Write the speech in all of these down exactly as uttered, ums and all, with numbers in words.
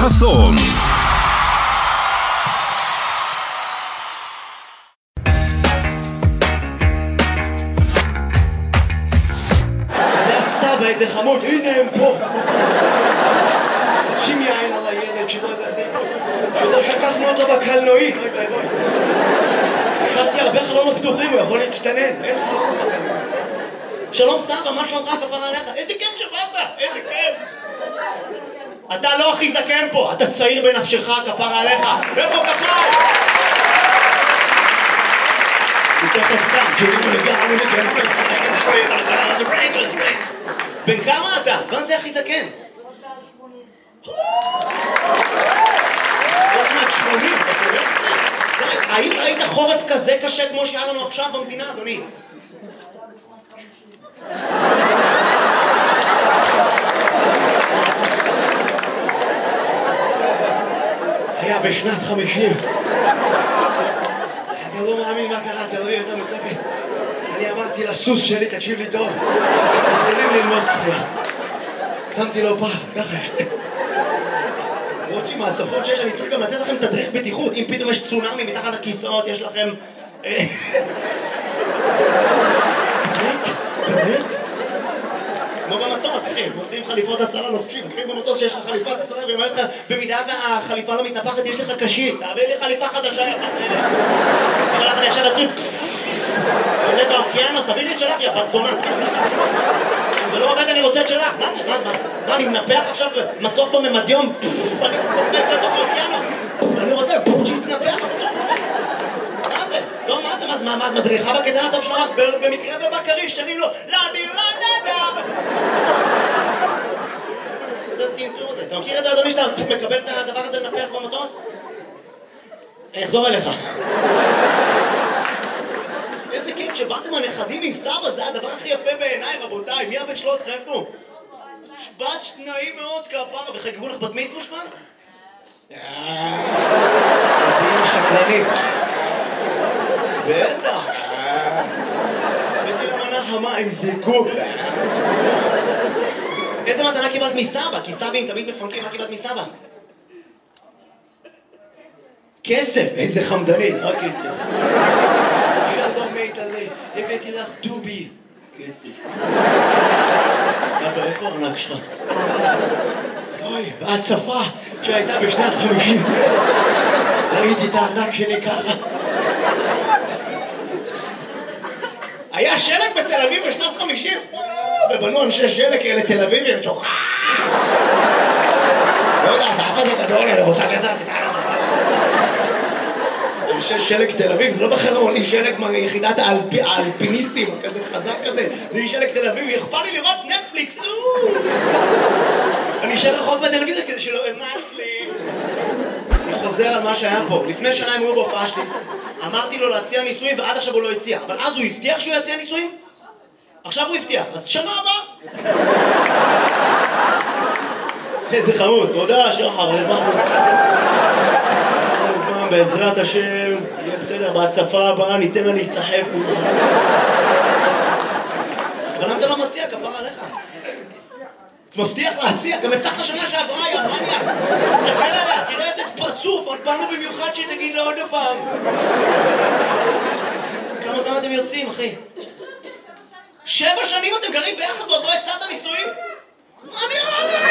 חסון. זה הסבא, איזה חמוד, הנה הם פה. שים יין על הילד שלא שכחנו אותו בקלנועית. השארתי הרבה חלונות פתוחים, הוא יכול להצטנן, אין חלונות בקלנועית. שלום סבא, מה שלומך? כפרה עליך? איזה כיף שבאת, איזה כיף. אתה לא הכי זקן פה, אתה צעיר בנפשך, כפרה עליך. איפה כפרה? הוא תכף קם, תשאירו לגמרי לגמרי. בן כמה אתה? מה זה הכי זקן? עוד מעט שמונים, אתה רואה? האם ראית חורף כזה קשה כמו שהיה לנו עכשיו במדינה, אדוני? היה בשנת חמישים. אתה לא מאמין מה קרה, אתה לא יהיה יותר מצפת. אני אמרתי לסוס שלי, תקשיב לי טוב, יכולים ללמוד שחייה. שמתי לו פעם, ככה. רוטשי, מהצפות שיש, אני צריך גם לתת לכם תדריך בטיחות. אם פתאום יש צונאמי מתחת לכיסאות, יש לכם... באמת? באמת? כמו במטוס, אחי, מוצאים חליפות הצלה לובשים. אחי, במטוס שיש לך חליפת הצלה, ואומר לך, במידה והחליפה לא מתנפחת, יש לך קשית. תעביר לי חליפה חדשה, יא בת אלה. אבל לך אני עכשיו אצלי... עולה באוקיינוס, תביא לי את שלך, יא בת זונה. אם זה לא עובד, אני רוצה את שלך. מה זה? מה? מה? אני מנפח עכשיו מצוף בממדיום? אני קופץ לתוך האוקיינוס. אני רוצה שיתנפח, אבל שם נפח. מה זה? טוב, מה זה? מה? מה? את מדריכה בקטן הטוב שלך? במקרה בבקרי, שרים לו, לא, אני לא נדע. זה טינטור הזה. אתה מכיר את זה, אדוני, שאתה מקבל את הדבר הזה לנפח במטוס? אני אחזור אליך. איזה כיף שבאתם הנכדים עם סבא, זה הדבר הכי יפה בעיניי, רבותיי. מי הבן שלוש עשרה, איפה? שבת שנאים מאוד כפרה, וחגגו לך בת מצווה כבר? איזה אימא שקרנית. בטח. הבאתי למנה חמה עם זיקוק. איזה מתנה קיבלת מסבא? כי סבים תמיד מפנקים, מה קיבלת מסבא? כסף, איזה חמדנית, מה כסף? שלום מיטלי, הבאתי לך דובי. כסף. סבא, איפה הארנק שלך? אוי, בהצפה שהייתה בשנת חמישים. ראיתי את הארנק שלי ככה. היה שלג בתל אביב בשנת חמישים? ובנו אנשי שלג כאלה תל אביבים, שוחה! לא יודע, אתה אף הזה גדול, אני רוצה כזה קטנה. אנשי שלג תל אביב, זה לא בחרמוני שלג מיחידת האלפיניסטים, כזה חזק כזה, זה שלג תל אביב, יכפה לי לראות נטפליקס, אני אשאר רחוק בטלוויזיה כדי שלא אמס לי. אני חוזר על מה שהיה פה, לפני שנה הם היו בהופעה שלי, אמרתי לו להציע ניסויים ועד עכשיו הוא לא הציע, אבל אז הוא הבטיח שהוא יציע ניסויים? עכשיו הוא הבטיח, אז שנה הבאה. איזה חמוד, תודה שחר, בעזרת השם, יהיה בסדר, בהצפה הבאה ניתן לה להיסחף. אבל למה אתה לא מציע, כפרה עליך? מבטיח להציע, גם הבטחת שנה שעברה, יא מניה. תסתכל עליה, תראה איזה פרצוף, עוד באנו במיוחד שתגיד לה עוד פעם. כמה זמן אתם יוצאים, אחי? שבע שנים אתם גרים ביחד ועוד לא הצעת נישואים? מה נראה לי?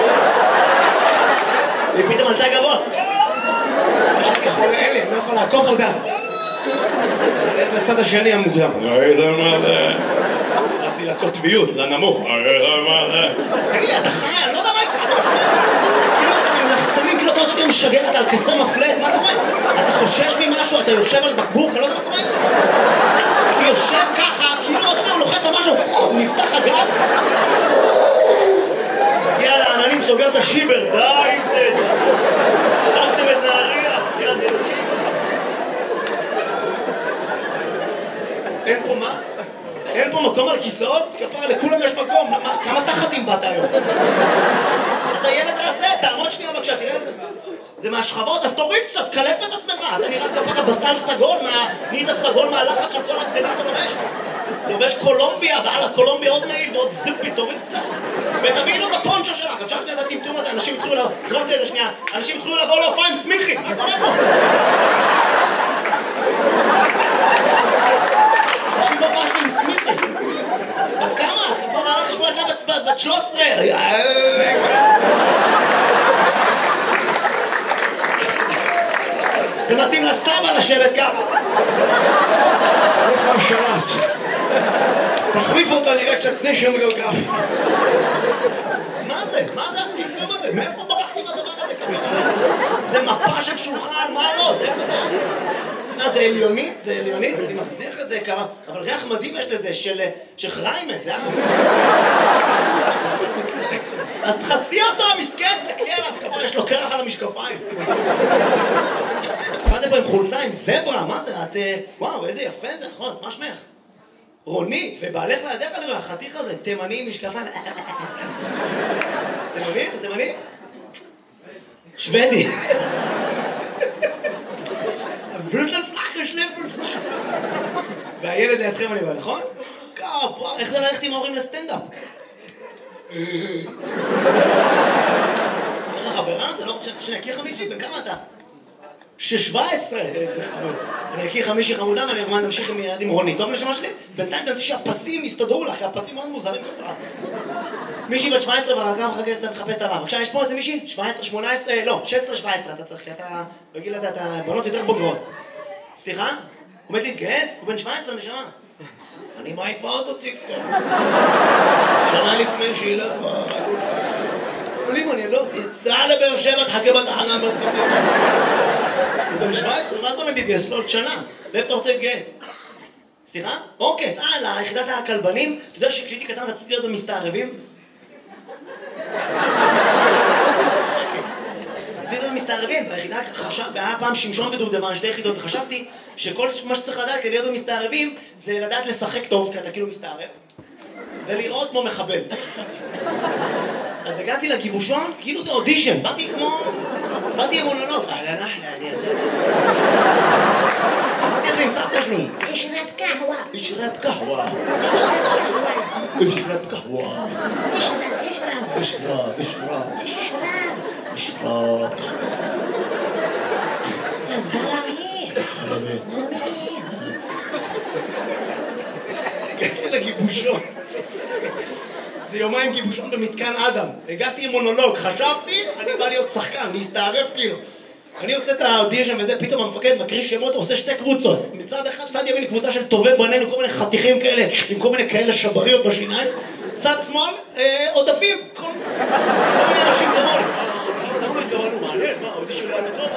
היא פתאום עלתה גבוה. שאני חולה אלה, אני לא יכול לעקוף אותה. אני הולך לצד השני המוקדם. הלכתי לקוטביות, לנמוך. תגיד לי, אתה חי? אני לא יודע מה איתך. כאילו אתה עם לחצנים, כאילו אתה עוד שנייה משגר, אתה על כסר מפלט, מה קורה? אתה חושש ממשהו, אתה יושב על בקבוק, אני לא יודע מה קורה איתך. הוא יושב ככה, כאילו עוד שנייה הוא לוחץ על משהו, הוא נפתח הגל. מגיע לעננים, סוגר את השיבר, די עם זה. הרגתם את נהריה, יד אלוקים. אין פה מה? אין פה מקום על כיסאות? כפרה, לכולם יש מקום. כמה תחתים באת היום? אתה ילד רזה, תעמוד שנייה בבקשה, תראה את זה. זה מהשכבות, אז תוריד קצת, קלף את עצמך. אתה נראה כפרה בצל סגול, נהיית סגול מהלחץ של כל הבגדים אתה לובש. לובש קולומביה, ועל הקולומביה עוד מעיל ועוד זיפי, תוריד קצת. ותביאי לו את הפונצ'ו שלך, אפשר שנייה את הטמטום הזה, אנשים התחילו לבוא, זרוק את זה שנייה, אנשים התחילו לבוא להופעה עם סמיכי, מה קורה פה? אנשים בהופעה שלי עם סמיכי. בת כמה? כבר הלך לשמוע ילדה בת שלוש עשרה. זה מתאים לסבא לשבת ככה. איפה השלט? תחליף אותו נראה קצת נשם גלגל. מה זה? מה זה הטמטום הזה? מאיפה ברחתי מהדבר הזה? זה מפה של שולחן, מה לא? זה מדע. אה, זה עליונית? זה עליונית? אני מחזיר את זה כמה... אבל ריח מדהים יש לזה של חריימה, זה היה... אז תחסי אותו, המסכן, תקלי עליו, כבר יש לו קרח על המשקפיים. באתם פה עם חולצה, עם זברה, מה זה? את... וואו, איזה יפה זה, נכון, מה שמך? רונית, ובעלך לידך אני רואה, החתיך הזה, תימני עם משקפיים. תימני? אתה תימני? שוודי. והילד לידכם אני רואה, נכון? כפה, איך זה ללכת עם ההורים לסטנדאפ? איך החברה? אתה לא רוצה שנכיר חמישי? בן כמה אתה? שש-שבע עשרה! איזה חמוד. אני אכיר חמישי חמודה ואני אמרמן נמשיך עם רונית. טוב לשמה שלי? בינתיים תנסי שהפסים יסתדרו לך, כי הפסים מאוד מוזרים כפרה. מישהי בת שבע עשרה והרגע מחפש את הבא. בבקשה, יש פה איזה מישהי? שבע עשרה, שמונה עשרה, לא, שש עשרה שבע עשרה אתה צריך, כי אתה, בגיל הזה אתה בנות יותר בוגרות. סליחה? הוא עומד להתגייס? הוא בן שבע עשרה נשמה. אני מעיפה אותו ציקטוק. שנה לפני שילך ברגות. אבל אם אני לא תצא לבאר שבע, תחכה בתחנה מרכזית. הוא בן שבע עשרה, מה זה עומד להתגייס? לא עוד שנה. לאיפה אתה רוצה להתגייס? סליחה? אוקיי, צאה ליחידת הכלבנים. אתה יודע שכשהייתי קטן רציתי להיות במסתערבים? רציתי להיות במסתערבים. ביחידה חשב, היה פעם שמשון ודובדבן, שתי יחידות, וחשבתי שכל מה שצריך לדעת כדי להיות במסתערבים זה לדעת לשחק טוב, כי אתה כאילו מסתערב, ולראות כמו מחבל. אז הגעתי לגיבושון, כאילו זה אודישן, באתי כמו... באתי עם מונולוג. אהלן אחלה, אני אעשה... אמרתי את זה עם סבתא שלי. אשרב קהווה. אשרב קהווה. אשרב קהווה. אשרב קהווה. אשרב, אשרב. אשרב, אשרב. אשרב. אשרב. זלמי. זלמי. הגעתי לגיבושון. זה יומיים גיבושון במתקן אדם. הגעתי עם מונולוג, חשבתי, אני בא להיות שחקן, להסתערף כאילו. אני עושה את האודישן וזה, פתאום המפקד מקריא שמות, עושה שתי קבוצות. מצד אחד, צד ימין קבוצה של טובי בנינו, כל מיני חתיכים כאלה, עם כל מיני כאלה שבריות בשיניים. צד שמאל, עודפים, כל מיני אנשים כמוני. למה לא התכוונו? מעניין, מה, האודישן היה טוב?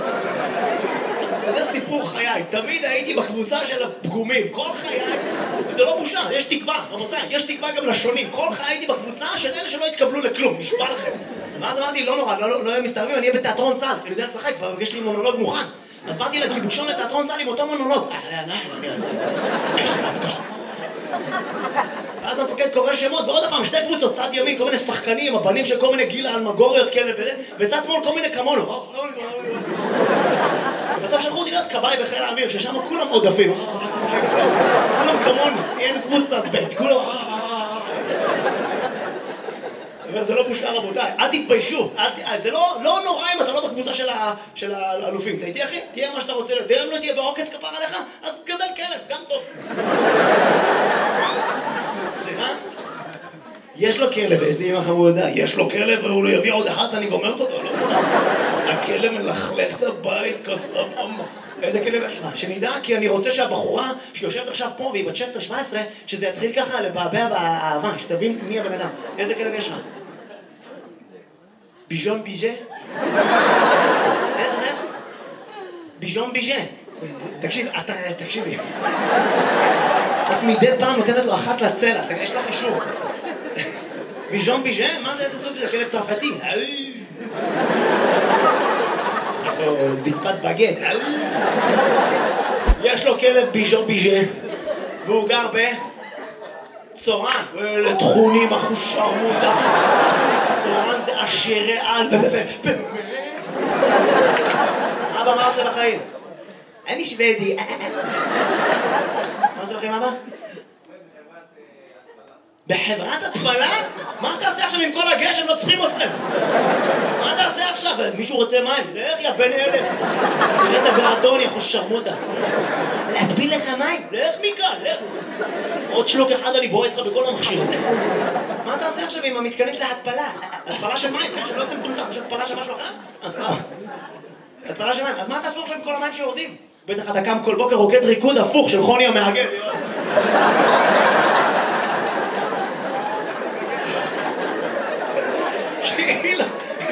וזה סיפור חיי, תמיד הייתי בקבוצה של הפגומים, כל חיי, וזה לא בושה, יש תקווה, רבותיי, יש תקווה גם לשונים, כל חיי הייתי בקבוצה של אלה שלא התקבלו לכלום, נשבע לכם. ואז אמרתי, לא נורא, לא יהיה מסתערבים, אני אהיה בתיאטרון צה"ל, אני יודע לשחק, כבר יש לי מונולוג מוכן. אז באתי לגיבושון לתיאטרון צה"ל עם אותו מונולוג. אהלן, אהלן, אני אעשה, יש נפקה. ואז המפקד קורא שמות, ועוד הפעם, שתי קבוצות, צד ימין, כל מיני שחקנים, הבנים של כל מיני גילה אלמגוריות כאלה וזה, וצד שמאל כל מיני כמונו. בסוף שלחו אותי להיות כבאי בחיל האוויר, ששם כולם עודפים. כולם כמוני, אין קבוצה ב', כולם... זה לא בושה רבותיי, אל תתביישו, זה לא נורא אם אתה לא בקבוצה של האלופים. אתה איתי אחי? תהיה מה שאתה רוצה להיות, ואם לא תהיה בעוקץ כפר עליך, אז גדל כלב, גם טוב. סליחה? יש לו כלב, איזה אמא חמודה, יש לו כלב והוא לא יביא עוד אחת, אני גומרת אותו, לא? הכלב מלכלך את הבית כסבום. איזה כלב יש לך? שנדע, כי אני רוצה שהבחורה שיושבת עכשיו פה והיא בת שש עשרה שבע עשרה, שזה יתחיל ככה לבעבע באהבה, שתבין מי הבן אדם. איזה כלב יש לך? ביז'ון ביז'ה? איך, איך? ביז'ון ביז'ה. תקשיב, אתה, תקשיבי. את מדי פעם נותנת לו אחת לצלע, יש לך אישור. ביז'ון ביז'ה? מה זה, איזה סוג של כלב צרפתי? או זקפת בגט. יש לו כלב ביז'ון ביז'ה, והוא גר בצורן. אלה תכונים, אחו שרמוטה. צורן זה עשירי על... אבא, מה עושה בחיים? אני שוודי. מה עושה בחיים, אבא? בחברת התפלה? מה תעשה עכשיו עם כל הגשם? לא צריכים אתכם. מה תעשה עכשיו? מישהו רוצה מים? לך יא בן אלף. תראה את הגרדון, יכול שרמוטה. להטביל לך מים? לך מכאן, לך. עוד שלוק אחד אני בועט לך בכל המכשיר הזה. מה תעשה עכשיו עם המתקנית להתפלה? התפלה של מים, כן? שלא יוצא מטומטם. יש התפלה של משהו אחר? אז מה? התפלה של מים. אז מה תעשו עכשיו עם כל המים שיורדים? בטח אתה קם כל בוקר רוקד ריקוד הפוך של חוני המאגד. כאילו,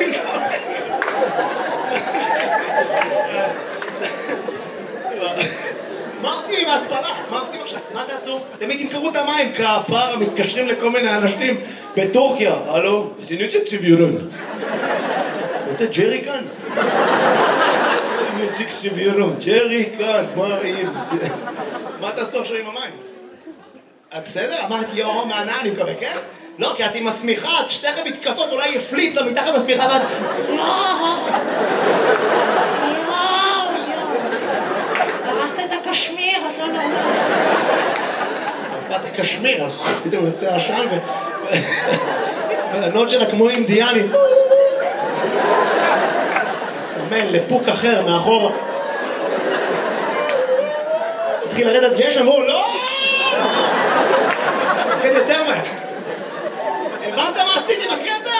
מה עושים עם ההתפלה? מה עושים עכשיו? מה תעשו? תמיד תמכרו את המים, כפר, מתקשרים לכל מיני אנשים בטורקיה. הלו? זה נציג סיביורון. זה ג'רי כאן? זה נציג סיביורון. ג'רי כאן, מה עם זה? מה תעשו עכשיו עם המים? בסדר? אמרתי יאו מענה, אני מקווה, כן? לא, כי את עם השמיכה, את שתיכם מתכסות, אולי יפליצה מתחת לשמיכה ואת... יואו! יואו! יואו! הרסת את הקשמיר, את לא נורמלית. שרפת הקשמיר, פתאום יוצא עשן ו... והנות שלה כמו אינדיאנים. סמל לפוק אחר מאחור. התחיל לרדת גשם, אמרו, לא! כן, יותר מהר. הבנת מה עשיתי בקטע?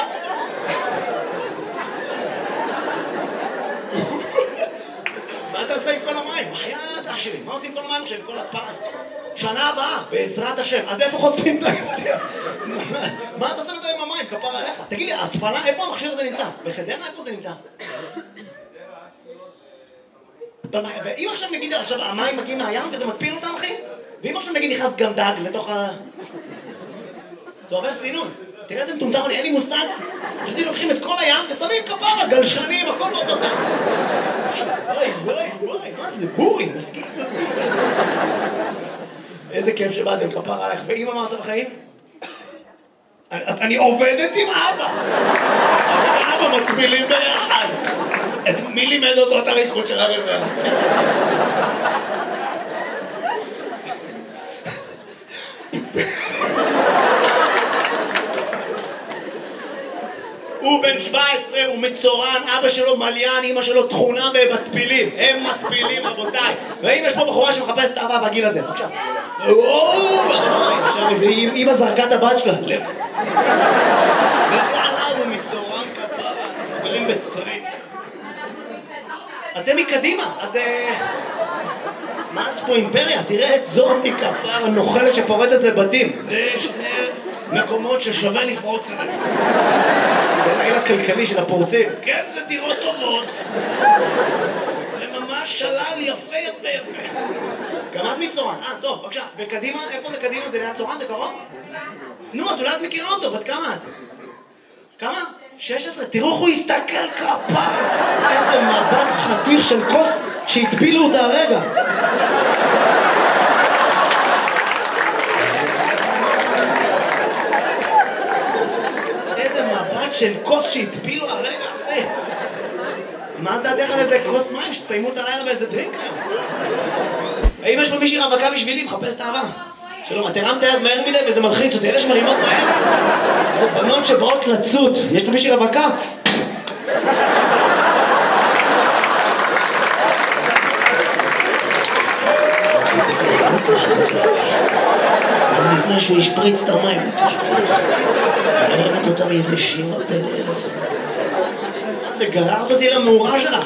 מה אתה עושה עם כל המים? בחייאת אח שלי, מה עושים עם כל המים עכשיו, עם כל התפלה? שנה הבאה, בעזרת השם. אז איפה חושפים את ההפתיע? מה אתה עושה עם המים? כפר עליך. תגיד לי, התפלה, איפה המכשיר הזה נמצא? בחדרה, איפה זה נמצא? ואם עכשיו נגיד, עכשיו המים מגיעים מהים וזה מטפיל אותם, אחי? ואם עכשיו נגיד נכנס גם דג לתוך ה... זה עובר סינון. תראה איזה מטומטם, אין לי מושג. פשוט לוקחים את כל הים ושמים כפרה, גלשנים, הכל באותו דם. וואי, וואי, וואי, מה זה? בורי, מסכים. איזה כיף שבאתם, כפרה עליך. ואמא מה עושה בחיים? אני עובדת עם אבא. אבא מטבילים ביחד. מי לימד אותו את הריקוד של הרב ביחד? הוא בן שבע עשרה, הוא מצורן, אבא שלו מליין, אמא שלו תכונה במטפילים. הם מטפילים, רבותיי. ואם יש פה בחורה שמחפשת את אהבה בגיל הזה, בבקשה. עכשיו איזה אמא זרקה את הבת שלה, לב. ועליו הוא מצורן כפרה, גרים בצריף. אתם מקדימה, אז... מה זה פה אימפריה? תראה את זאתי כפר הנוכלת שפורצת לבתים. זה שני מקומות ששווה לפרוץ אליהם. בלילה כלכלי של הפורצים. כן, זה דירות טובות. זה ממש שלל יפה יפה יפה. גם את מצורן. אה, טוב, בבקשה. בקדימה, איפה זה קדימה? זה ליד צורן? זה קרוב? נו, אז אולי את מכירה אותו. בת כמה את? כמה? שש עשרה. תראו איך הוא הסתכל כפר. איזה מבט חתיר של כוס שהטפילו אותה הרגע. של כוס שהטפילו הרגע, אחי. מה דעתך על איזה כוס מים שתסיימו את הלילה באיזה דרינק היום? האם יש פה מישהי רווקה בשבילי? מחפש את האהבה. שלום, את הרמת יד מהר מדי וזה מלחיץ אותי. אלה שמרימות מהר זה בנות שבאות לצוד. יש פה מישהי רווקה? לפני שהוא ישפריץ את המים. אני אוהבת אותה מיבשים הרבה לאלף. מה זה, גררת אותי למאורה שלך?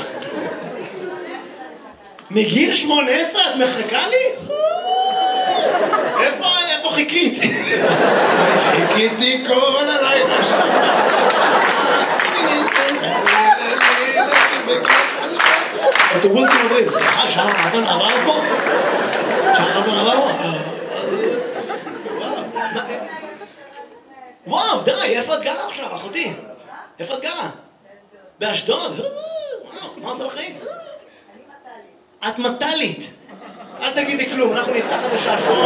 מגיל שמונה עשרה את מחכה לי? איפה, איפה חיכית? חיכיתי כל הלילה שם. אוטובוסים עוברים, סליחה, שעה חזון עבר פה? שעה חזון עבר פה? וואו, די, איפה את גרה עכשיו, אחותי? איפה את גרה? באשדוד? וואו, מה עושה בחיים? את מטלית. אל תגידי כלום, אנחנו נפתח את השעשועון.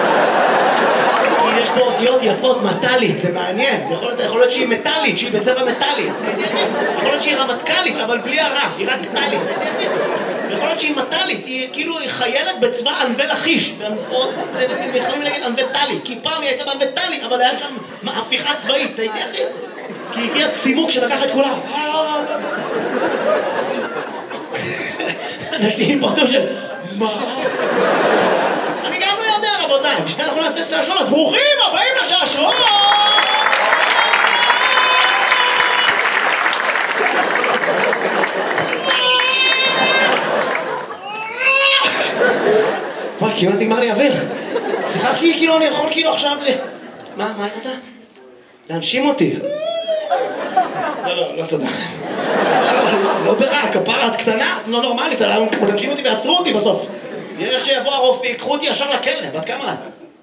כי יש פה אותיות יפות, מטלית, זה מעניין. זה יכול להיות, יכול להיות שהיא מטלית, שהיא בצבע מטלי. יכול להיות שהיא רמטכ"לית, אבל בלי הרע, היא רק טלית. יכול להיות שהיא מטלית, היא כאילו חיילת בצבא ענבי לכיש. זה יכולים להגיד ענבי טלי, כי פעם היא הייתה בענבי טלי, אבל היה שם הפיכה צבאית, אתה יודע? כי הגיע צימוק שלקח את כולם. אנשים פרטו של... מה? אני גם לא יודע, רבותיי. בשביל אנחנו נעשה שעשועון, אז ברוכים הבאים לשעשועון! וואי, כמעט נגמר לי אוויר. סליחה, כי כאילו אני יכול כאילו עכשיו ל... מה, מה אתה? להנשים אותי. לא, לא, לא תודה. לא, לא, לא, לא ברע, כפרה את קטנה, לא נורמלית, להנשים אותי ועצרו אותי בסוף. יש שיבוא הרופא, יקחו אותי ישר לכלא, בת כמה את?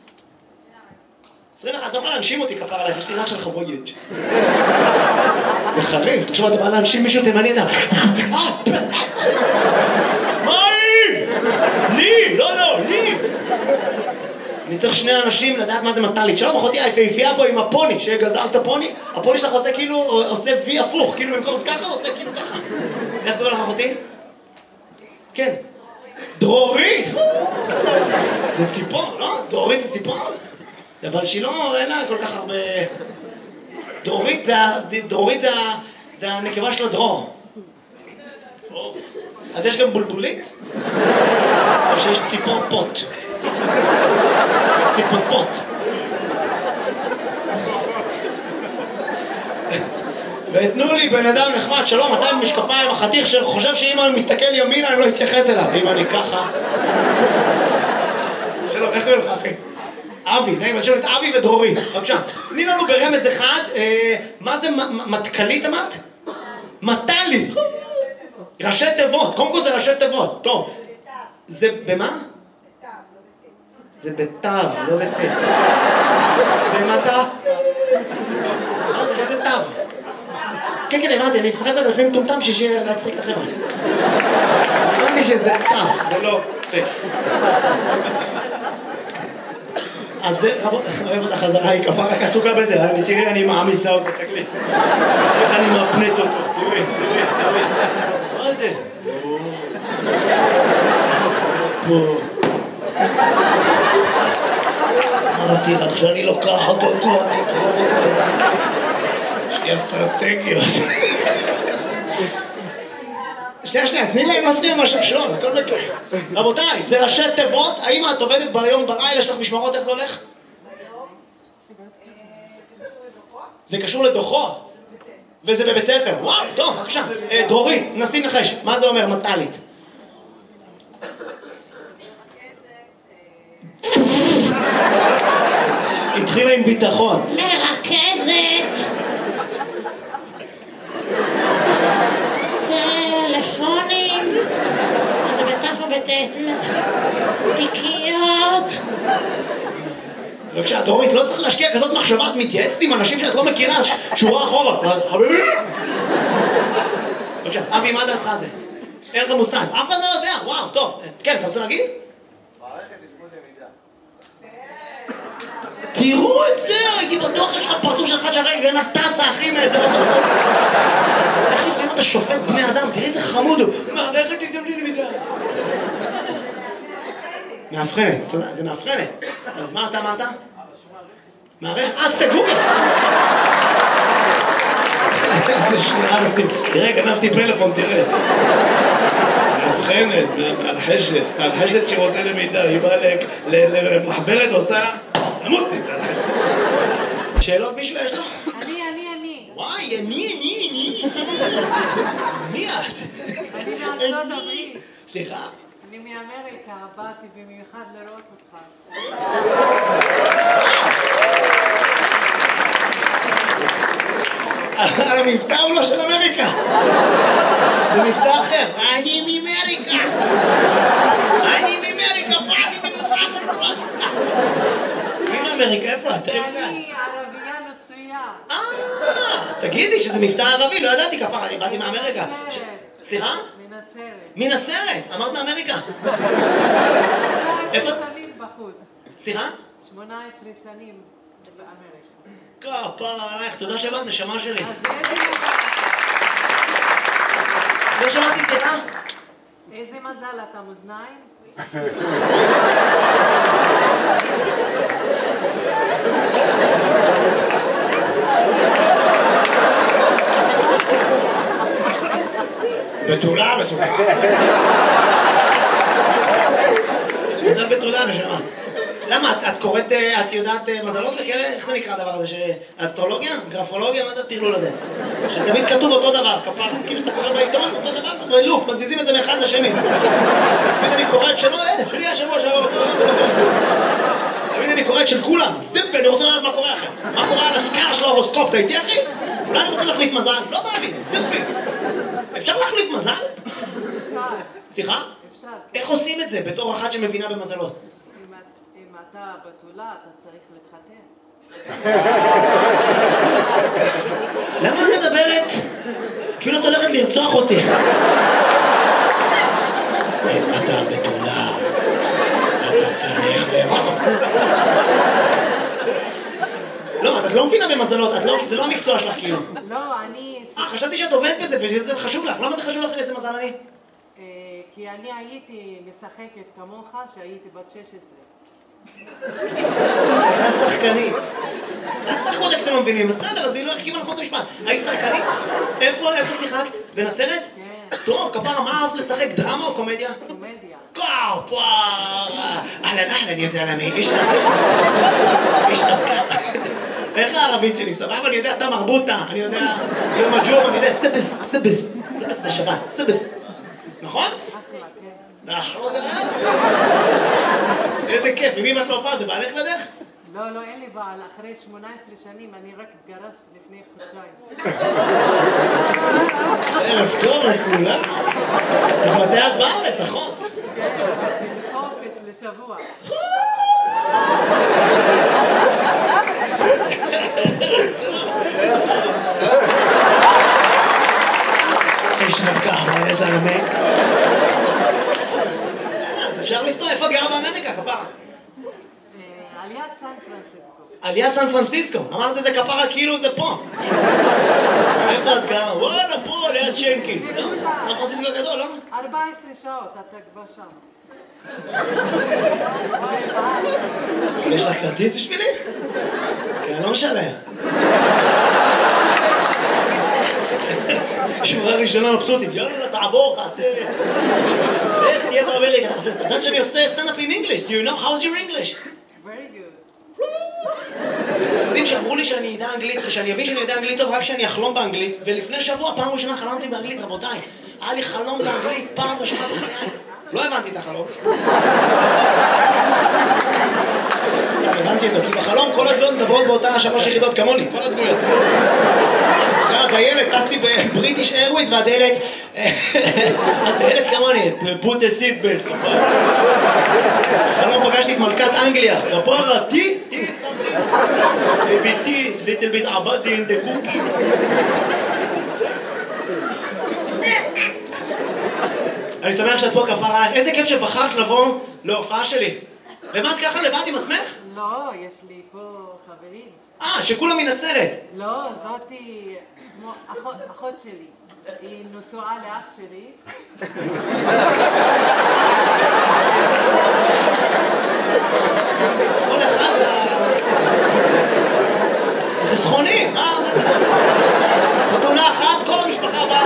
עשרים ואחת, לא יכולה להנשים אותי כפרה עליך, יש לי נח של חבויית. זה חריף, תחשוב, אתה בא להנשים מישהו תימני, אתה... מה היא? לי, לא, לא, לי. אני צריך שני אנשים לדעת מה זה מטלית. שלום אחותי, היפהפייה פה עם הפוני, שגזר את הפוני, הפוני שלך עושה כאילו, עושה וי הפוך, כאילו במקום זה ככה, עושה כאילו ככה. איך קוראים לך אחותי? כן. דרורית! זה ציפור, לא? דרורית זה ציפור? אבל שהיא לא, אין לה כל כך הרבה... דרורית זה, דרורית זה, זה הנקבה של הדרור. אז יש גם בולבולית? או שיש ציפור פוט? ציפור פוט. ותנו לי בן אדם נחמד, שלום, אתה עם משקפיים, החתיך שחושב שאם אני מסתכל ימינה אני לא אתייחס אליו, אם אני ככה. שלום, איך קוראים לך אחי? אבי, נעים, אני שואל את אבי ודרורית, בבקשה. תני לנו ברמז אחד, מה זה מטכלית אמרת? מטלית. ראשי תיבות, קודם כל זה ראשי תיבות, טוב. זה במה? זה בתו, לא בתת. זה מטה? מה זה, איזה תו? כן, כן, הבנתי, אני צחק בזה לפעמים טומטם שיהיה להצחיק את החברה. הבנתי שזה תו, ולא תת. אז זה, רבות, אני אוהב אותה חזרה, היא כפה רק עסוקה בזה, תראי, אני מעמיסה אותה, תסתכלי. איך אני מפנט אותו, תראי, תראי, תראי. מה זה? פה. אמרתי לך שאני לוקחת אותו, אני אקרוב אותו. יש לי אסטרטגיות. שנייה, שנייה, תני להם לפני מהשעשועון, הכל מקרה. רבותיי, זה ראשי תיבות, האם את עובדת ביום בלילה, יש לך משמרות, איך זה הולך? ביום, זה קשור לדוחות. זה קשור לדוחות? וזה בבית ספר, וואו, טוב, בבקשה. דרורית, נסי נחש, מה זה אומר מטלית? התחילה עם ביטחון. מרכזת. טלפונים. זה בתף ובתת. תיקיות. בבקשה, דרורית, לא צריך להשקיע כזאת מחשבה, את מתייעצת עם אנשים שאת לא מכירה, שורה אחורה. חביבי! בבקשה, אבי, מה דעתך זה? אין לך מושג, אף אחד לא יודע, וואו, טוב. כן, אתה רוצה להגיד? תראו את זה, הייתי בטוח, יש לך פרצוף שלך שהרגע גנב טסה, אחי, מאיזה בטוח. איך לפעמים אתה שופט בני אדם, תראי איזה חמוד הוא. מערכת תקדם לי למידה. מאבחנת, זה מאבחנת. אז מה אתה אמרת? מערכת, אז תגוגל. איזה שנייה נסים. תראה, גנבתי פלאפון, תראה. מאבחנת, מהלחשת, מהלחשת שירותי למידה. היא באה למחברת ועושה לה... נמות נתן לך. שאלות מישהו יש לו? אני, אני, אני. וואי, אני, אני, אני. מי את? אני מארצות הברית. סליחה? אני מאמריקה, באתי במיוחד לראות אותך. המבטא הוא לא של אמריקה. זה מבטא אחר. אני מאמריקה. אני מאמריקה, באתי במיוחד לראות אותך. אמריקה, איפה את? אני ערבייה נוצרייה. אה, אז תגידי שזה מבטא ערבי, לא ידעתי כפרה, אני באתי מאמריקה. סליחה? מנצרת. מנצרת, אמרת מאמריקה. איפה? שמונה עשרה שנים בחוץ. סליחה? שמונה עשרה שנים באמריקה. כפרה עלייך, תודה שבאת, נשמה שלי. אז איזה מזל, לא שמעתי, סליחה? איזה מזל אתה מאזניים? בתולה, בתולה. מזל בתולה, נשמה. למה? את, את קוראת, את יודעת מזלות וכאלה? איך זה נקרא הדבר הזה? ש... אסטרולוגיה? גרפולוגיה? מה זה הטרלול הזה? שתמיד כתוב אותו דבר, כפר. כאילו שאתה קורא בעיתון, אותו דבר, לוק, מזיזים את זה מאחד לשני. תמיד אני קוראת שלו, אה, שלי השבוע שעבר אותו. תמיד אני קוראת של כולם. זיפ, אני רוצה לדעת מה קורה אחר. מה קורה על הסקאלה של ההורוסקופ, אתה איתי אחי? אולי אני רוצה להחליף מזל? לא בא לי, זיפ. אפשר להחליף מזל? אפשר. סליחה? אפשר. איך עושים את זה בתור אחת שמבינה במזלות? אם את- אם אתה בתולה, אתה צריך להתחתן. למה את מדברת? כאילו את הולכת לרצוח אותי. אם אתה בתולה, אתה צריך לאכול. לא, את לא מבינה במזלות, את לא, זה לא המקצוע שלך כאילו. לא, אני... אה, חשבתי שאת עובדת בזה וזה חשוב לך. למה זה חשוב לך איזה מזל אני? אה, כי אני הייתי משחקת כמוך שהייתי בת שש עשרה. הייתה שחקנית. את שחקות אתם לא מבינים, אז בסדר, אז היא לא החכימה נכון את המשפט. היית שחקנית? איפה, איפה שיחקת? בנצרת? כן, טוב, כפרה, מה אהבת לשחק? דרמה או קומדיה? קומדיה. כפרה! אהלן אהלן יא זלמי, איש נפקה. איש נפקה. איך הערבית שלי? סבבה? אני יודע, אתה מרבוטה, אני יודע, יום הג'ום, אני יודע, סבס, סבס, סבס זה שבת, סבס. נכון? אחלה, כן. נכון, איזה כיף, עם מי את לא הופעה? זה בעלך לדרך? לא, לא, אין לי בעל. אחרי שמונה עשרה שנים אני רק התגרשת לפני חודשיים. ערב טוב לכולם. את מתי את בארץ, אחות? כן, חופש לשבוע. איש נפקה, מה איזה זלמי? אז אפשר לסתור, איפה את גרה באמריקה, כפרה? אה, על יד סן פרנסיסקו. על יד סן פרנסיסקו, אמרת את זה כפרה כאילו זה פה. איפה את גרה? וואלה, פה, ליד שנקין. לא? סן פרנסיסקו גדול, לא? ארבע עשרה שעות אתה כבר שם. וואי, וואי. יש לך כרטיס בשבילי? כי אני לא משלם. שורה ראשונה מבסוטית, יאללה, תעבור, תעשה... איך תהיה באמריקה, תעשה סטנדאפ. יודעת שאני עושה סטנדאפ in English. Do you know? How's your English? Very good. אתם יודעים שאמרו לי שאני אדע אנגלית, ושאני אבין שאני יודע אנגלית טוב רק כשאני אחלום באנגלית, ולפני שבוע, פעם ראשונה חלמתי באנגלית, רבותיי. היה לי חלום באנגלית, פעם ראשונה בחיי. לא הבנתי את החלום. סתם, הבנתי אותו, כי בחלום כל הדמויות מדברות באותה שלוש יחידות כמוני, כל הדמויות. הדיילת, טסתי בבריטיש איירוויז והדיילת... הדיילת כמוני, put a seat belt. בחלום פגשתי את מלכת אנגליה, כפרה, טי, טי, ביתי, little bit עבדתי in the cookie. אני שמח שאת פה כפרה עליך, איזה כיף שבחרת לבוא להופעה שלי. ומה את ככה לבד עם עצמך? לא, יש לי פה חברים. אה, שכולם מנצרת. לא, זאתי כמו אחות, אחות שלי. היא נשואה לאח שלי. כל אחד... חסכונים, מה? חתונה אחת, כל המשפחה באה.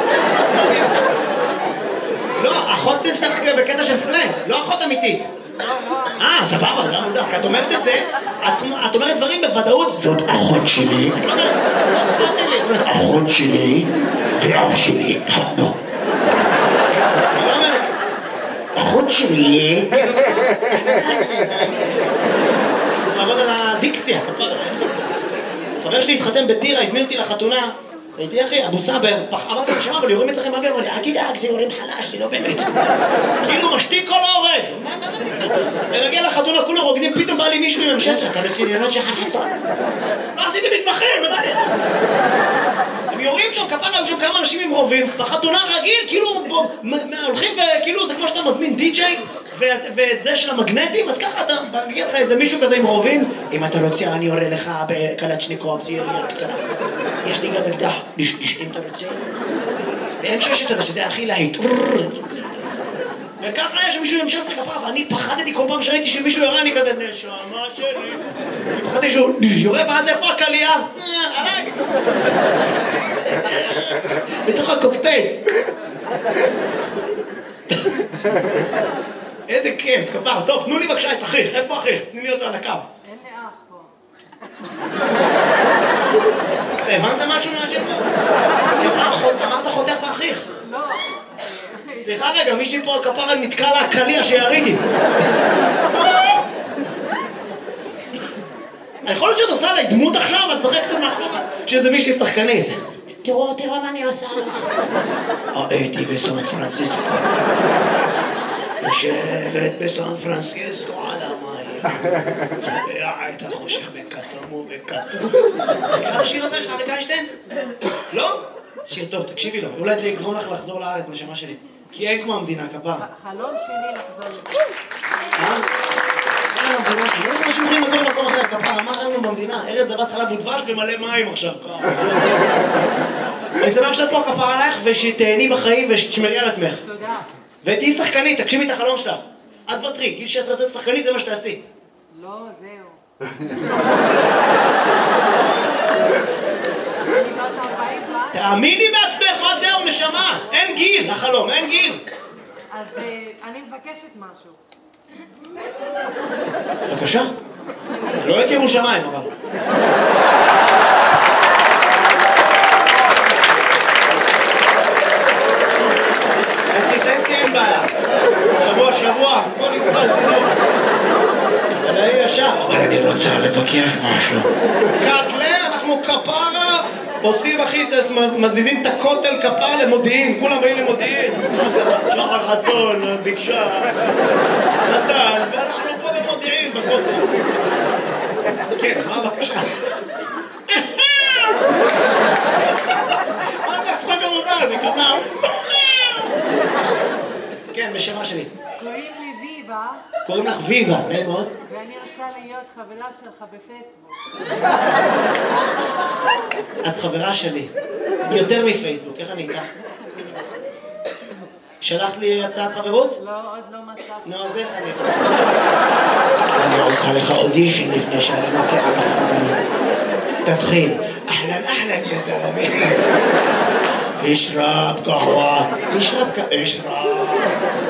לא, אחות שלך בקטע של סלנג, לא אחות אמיתית. לא, לא. אה, סבבה, זה מוזר. כי את אומרת את זה, את אומרת דברים בוודאות. זאת אחות שלי. את לא אומרת, זאת אחות שלי. את אומרת, אחות שלי ואח שלי התחתנו. את לא אומרת, אחות שלי... צריך לעבוד על הדיקציה. חבר שלי התחתן בטירה, הזמין אותי לחתונה. הייתי אחי, אבו סאבר, אמרתי לו, שמע, אבל יורים אצלכם באוויר, אמר לי, אל תדאג, זה יורים חלש, זה לא באמת. כאילו משתיק כל ההורג. מה זה? ומגיע לחתונה, כולם רוקדים, פתאום בא לי מישהו עם המשסר, אתה רציניות שחר חסון. לא עשיתי מתמחים, מה זה? הם יורים שם, כפרה, היו שם כמה אנשים עם רובים, בחתונה רגיל, כאילו, הולכים וכאילו, זה כמו שאתה מזמין די-ג'יי, ואת זה של המגנטים, אז ככה אתה מגיע לך איזה מישהו כזה עם רובים, אם אתה רוצה אני יורה לך בקלצ'ניקוב, זה ירייה קצרה. יש לי גם אקדח, אם אתה רוצה. ב-אם שש עשרה, שזה הכי להיט. וככה יש מישהו עם שש עשרה כפרה, ואני פחדתי כל פעם שראיתי שמישהו יורה, אני כזה, נשמה שלי. פחדתי שהוא יורה, ואז איפה הקלייה? עליי. בתוך הקוקטייל. איזה כיף, כפר. טוב, תנו לי בבקשה את אחיך. איפה אחיך? תני לי אותו על הקו. אין לי אח פה. הבנת משהו מהשם? אמרת חותך ואחיך. לא. סליחה רגע, מישהי פה על כפרה נתקע לה הקליע שיריתי. יכול להיות שאת עושה עליי דמות עכשיו, את צחקת מאחורה שזה מישהי שחקנית. תראו, תראו מה אני עושה לו. הייתי בסן פרנסיסקו. יושבת בסן פרנסיסקו על המים. צובע את החושך בכתום ובכתום. מכיר את השיר הזה של אריק איינשטיין? לא? שיר טוב, תקשיבי לו. אולי זה יגרום לך לחזור לארץ, נשמה שלי. כי אין כמו המדינה, כפרה. חלום שלי לחזור לזה. אה? אין המדינה שלי. איזה אנשים יכולים לגור במקום אחר, כפרה? מה אין לנו במדינה? ארץ זבת חלב ודבש במלא מים עכשיו. אני שמח שאת פה כפרה עלייך ושתהני בחיים ושתשמרי על עצמך. תודה. ותהי שחקנית, תגשימי את החלום שלך. את ותרי, גיל שש עשרה שחקנית, זה מה שתעשי. לא, זהו. אני בת ארבעים ואז. תאמיני בעצמך, מה זהו, נשמה? אין גיל, החלום, אין גיל. אז אני מבקשת משהו. בבקשה. לא את ירושלים, אבל. חצי חצי אין בעיה. שבוע שבוע, בוא נמצא סינור. אלא היא ישר. אני רוצה לבקר משהו. קטלה, אנחנו כפרה, עושים אחיסס, מזיזים את הכותל כפרה למודיעין, כולם באים למודיעין. שחר חסון, ביקשה, נתן, ואנחנו פה במודיעין, בכותל. כן, מה הבקשה? מה אתה צחוק המוזר הזה, כפרה? כן, בשמה שלי. קוראים לי ויבה, קוראים לך ויבה, נעים מאוד. ואני רוצה להיות חברה שלך בפייסבוק. את חברה שלי. יותר מפייסבוק, איך אני איתך? שלחת לי הצעת חברות? לא, עוד לא מצאתי. נו, אז איך אני... אני עושה לך אודישן לפני שאני מציעה לך חברות. תתחיל. אהלן, אהלן, יא זלמי. אשרב קהווה. אשרב קהווה. אשרב.